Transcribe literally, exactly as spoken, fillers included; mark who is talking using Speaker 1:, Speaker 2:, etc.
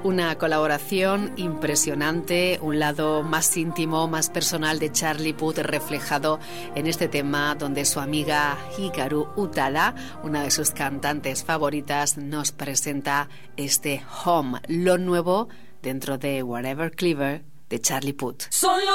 Speaker 1: Una colaboración impresionante, un lado más íntimo, más personal de Charlie Puth reflejado en este tema donde su amiga Hikaru Utada, una de sus cantantes favoritas, nos presenta este Home, lo nuevo dentro de Whatever Cleaver de Charlie Puth.